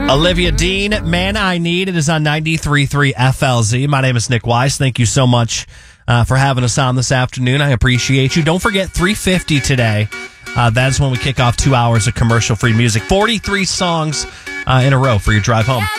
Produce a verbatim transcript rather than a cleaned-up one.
Olivia Dean, Man I Need. It is on ninety-three point three F L Z. My name is Nick Weiss. Thank you so much uh, for having us on this afternoon. I appreciate you. Don't forget three fifty today. Uh, that's when we kick off two hours of commercial-free music. forty-three songs uh, in a row for your drive home.